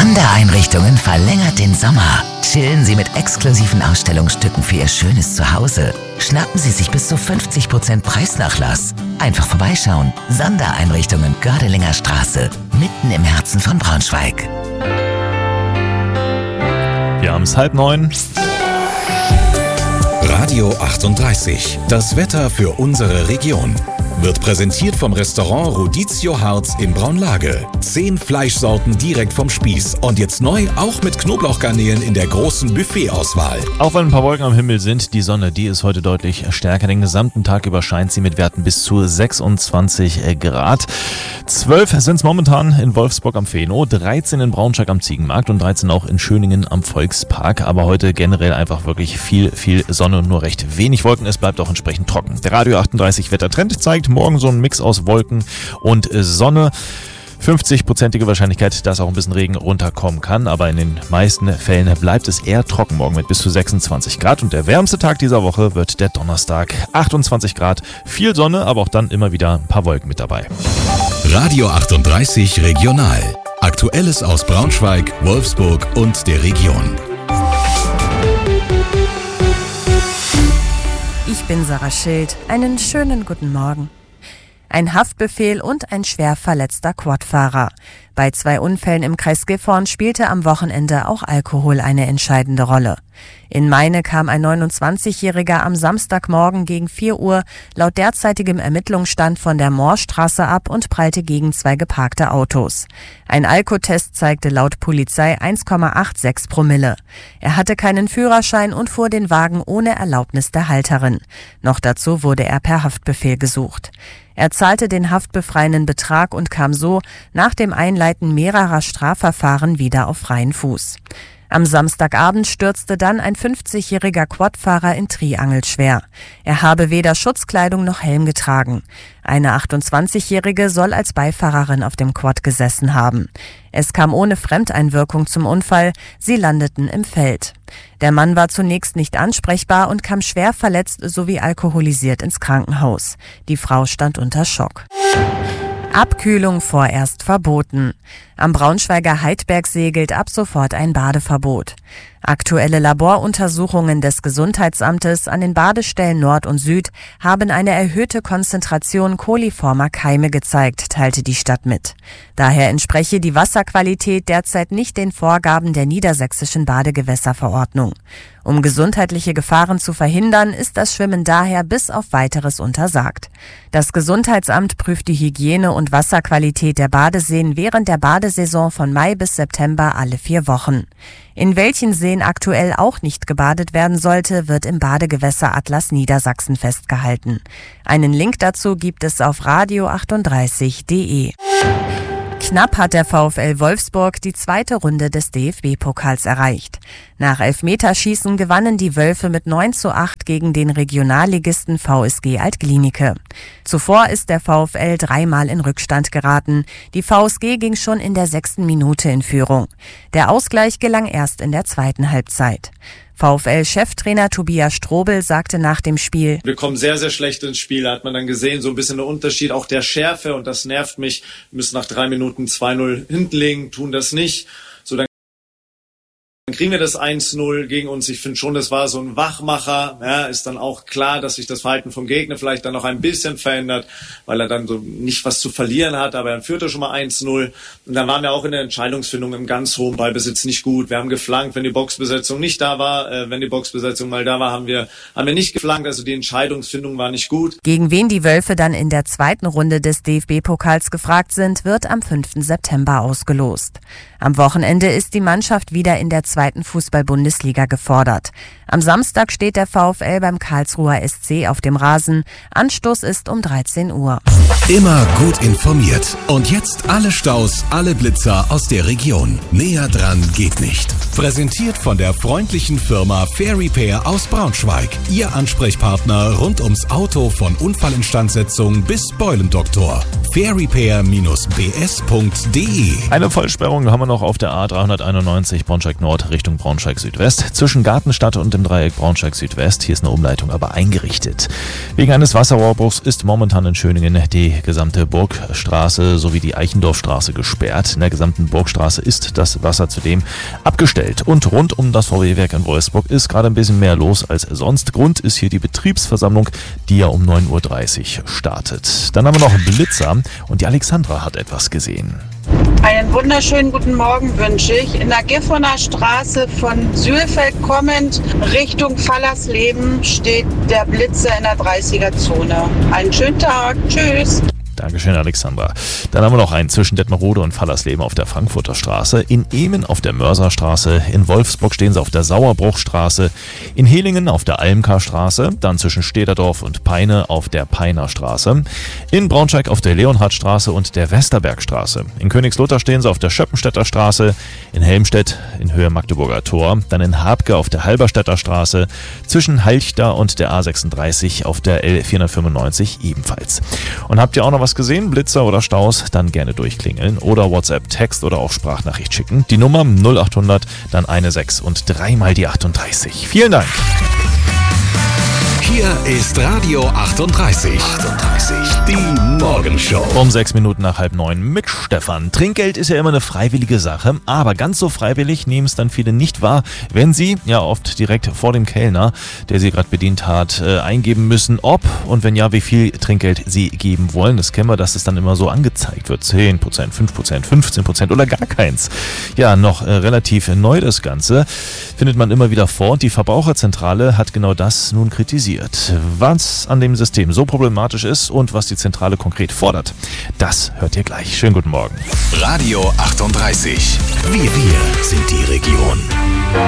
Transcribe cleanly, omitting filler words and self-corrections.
Sondereinrichtungen verlängert den Sommer. Chillen Sie mit exklusiven Ausstellungsstücken für Ihr schönes Zuhause. Schnappen Sie sich bis zu 50% Preisnachlass. Einfach vorbeischauen. Sondereinrichtungen Gördelinger Straße, mitten im Herzen von Braunschweig. Wir haben es 8:30. Radio 38. Das Wetter für unsere Region. Wird präsentiert vom Restaurant Rodizio Harz in Braunlage. 10 Fleischsorten direkt vom Spieß. Und jetzt neu auch mit Knoblauchgarnelen in der großen Buffetauswahl. Auch wenn ein paar Wolken am Himmel sind, die Sonne, die ist heute deutlich stärker. Den gesamten Tag über scheint sie mit Werten bis zu 26 Grad. 12 sind es momentan in Wolfsburg am Feno, 13 in Braunschweig am Ziegenmarkt und 13 auch in Schöningen am Volkspark. Aber heute generell einfach wirklich viel Sonne und nur recht wenig Wolken. Es bleibt auch entsprechend trocken. Der Radio 38 Wettertrend zeigt morgen so einen Mix aus Wolken und Sonne. 50%ige Wahrscheinlichkeit, dass auch ein bisschen Regen runterkommen kann, aber in den meisten Fällen bleibt es eher trocken morgen mit bis zu 26 Grad und der wärmste Tag dieser Woche wird der Donnerstag. 28 Grad, viel Sonne, aber auch dann immer wieder ein paar Wolken mit dabei. Radio 38 Regional. Aktuelles aus Braunschweig, Wolfsburg und der Region. Ich bin Sarah Schild. Einen schönen guten Morgen. Ein Haftbefehl und ein schwer verletzter Quadfahrer. Bei 2 Unfällen im Kreis Gifhorn spielte am Wochenende auch Alkohol eine entscheidende Rolle. In Meine kam ein 29-Jähriger am Samstagmorgen gegen 4 Uhr laut derzeitigem Ermittlungsstand von der Moorstraße ab und prallte gegen 2 geparkte Autos. Ein Alkotest zeigte laut Polizei 1,86 Promille. Er hatte keinen Führerschein und fuhr den Wagen ohne Erlaubnis der Halterin. Noch dazu wurde er per Haftbefehl gesucht. Er zahlte den haftbefreienden Betrag und kam so nach dem Einleiten mehrerer Strafverfahren wieder auf freien Fuß. Am Samstagabend stürzte dann ein 50-jähriger Quadfahrer in Triangel schwer. Er habe weder Schutzkleidung noch Helm getragen. Eine 28-jährige soll als Beifahrerin auf dem Quad gesessen haben. Es kam ohne Fremdeinwirkung zum Unfall. Sie landeten im Feld. Der Mann war zunächst nicht ansprechbar und kam schwer verletzt sowie alkoholisiert ins Krankenhaus. Die Frau stand unter Schock. Abkühlung vorerst verboten. Am Braunschweiger Heidbergsee gilt ab sofort ein Badeverbot. Aktuelle Laboruntersuchungen des Gesundheitsamtes an den Badestellen Nord und Süd haben eine erhöhte Konzentration koliformer Keime gezeigt, teilte die Stadt mit. Daher entspreche die Wasserqualität derzeit nicht den Vorgaben der niedersächsischen Badegewässerverordnung. Um gesundheitliche Gefahren zu verhindern, ist das Schwimmen daher bis auf Weiteres untersagt. Das Gesundheitsamt prüft die Hygiene und Wasserqualität der Badeseen während der Badesaison von Mai bis September alle 4 Wochen. In welchen Seen aktuell auch nicht gebadet werden sollte, wird im Badegewässeratlas Niedersachsen festgehalten. Einen Link dazu gibt es auf radio38.de. Knapp hat der VfL Wolfsburg die 2. Runde des DFB-Pokals erreicht. Nach Elfmeterschießen gewannen die Wölfe mit 9:8 gegen den Regionalligisten VSG Alt-Glienicke. Zuvor ist der VfL 3-mal in Rückstand geraten. Die VSG ging schon in der 6. Minute in Führung. Der Ausgleich gelang erst in der 2. Halbzeit. VfL-Cheftrainer Tobias Strobel sagte nach dem Spiel: Wir kommen sehr, sehr schlecht ins Spiel, da hat man dann gesehen, so ein bisschen der Unterschied auch der Schärfe und das nervt mich. Wir müssen nach 3 Minuten 2-0 hinten liegen, tun das nicht. So, dann kriegen wir das 1-0 gegen uns. Ich finde schon, das war so ein Wachmacher. Ja, ist dann auch klar, dass sich das Verhalten vom Gegner vielleicht dann noch ein bisschen verändert, weil er dann so nicht was zu verlieren hat, aber dann führt er schon mal 1-0. Und dann waren wir auch in der Entscheidungsfindung im ganz hohen Ballbesitz nicht gut. Wir haben geflankt, wenn die Boxbesetzung nicht da war. Wenn die Boxbesetzung mal da war, haben wir nicht geflankt. Also die Entscheidungsfindung war nicht gut. Gegen wen die Wölfe dann in der 2. Runde des DFB-Pokals gefragt sind, wird am 5. September ausgelost. Am Wochenende ist die Mannschaft wieder in der 2. Fußball-Bundesliga gefordert. Am Samstag steht der VfL beim Karlsruher SC auf dem Rasen. Anstoß ist um 13 Uhr. Immer gut informiert. Und jetzt alle Staus, alle Blitzer aus der Region. Näher dran geht nicht. Präsentiert von der freundlichen Firma Fair Repair aus Braunschweig. Ihr Ansprechpartner rund ums Auto von Unfallinstandsetzung bis Beulendoktor. fairrepair-bs.de. Eine Vollsperrung haben wir noch auf der A391 Braunschweig Nord Richtung Braunschweig Südwest. Zwischen Gartenstadt und dem Dreieck Braunschweig Südwest. Hier ist eine Umleitung aber eingerichtet. Wegen eines Wasserrohrbruchs ist momentan in Schöningen die gesamte Burgstraße sowie die Eichendorfstraße gesperrt. In der gesamten Burgstraße ist das Wasser zudem abgestellt. Und rund um das VW-Werk in Wolfsburg ist gerade ein bisschen mehr los als sonst. Grund ist hier die Betriebsversammlung, die ja um 9.30 Uhr startet. Dann haben wir noch Blitzer und die Alexandra hat etwas gesehen. Einen wunderschönen guten Morgen wünsche ich. In der Gifhorner Straße von Sülfeld kommend Richtung Fallersleben steht der Blitzer in der 30er-Zone. Einen schönen Tag. Tschüss. Dankeschön, Alexandra. Dann haben wir noch einen zwischen Detmerode und Fallersleben auf der Frankfurter Straße, in Ehmen auf der Mörserstraße, in Wolfsburg stehen sie auf der Sauerbruchstraße, in Helingen auf der Almkarstraße, dann zwischen Stederdorf und Peine auf der Peinerstraße, in Braunschweig auf der Leonhardstraße und der Westerbergstraße. In Königslutter stehen sie auf der Schöppenstädter Straße, in Helmstedt in Höhe Magdeburger Tor, dann in Habke auf der Halberstädter Straße, zwischen Halchter und der A36 auf der L495 ebenfalls. Und habt ihr auch noch was gesehen, Blitzer oder Staus, dann gerne durchklingeln oder WhatsApp, Text oder auch Sprachnachricht schicken. Die Nummer 0800, dann 16 und 3 mal die 38. Vielen Dank. Hier ist Radio 38. Die Morgenshow. Um 6 Minuten nach 8:30 mit Stefan. Trinkgeld ist ja immer eine freiwillige Sache, aber ganz so freiwillig nehmen es dann viele nicht wahr, wenn sie, ja oft direkt vor dem Kellner, der sie gerade bedient hat, eingeben müssen, ob und wenn ja, wie viel Trinkgeld sie geben wollen. Das kennen wir, dass es dann immer so angezeigt wird. 10%, 5%, 15% oder gar keins. Ja, noch relativ neu das Ganze. Findet man immer wieder vor und die Verbraucherzentrale hat genau das nun kritisiert. Was an dem System so problematisch ist und was die Zentrale konkret fordert, das hört ihr gleich. Schönen guten Morgen. Radio 38. Wir sind die Region.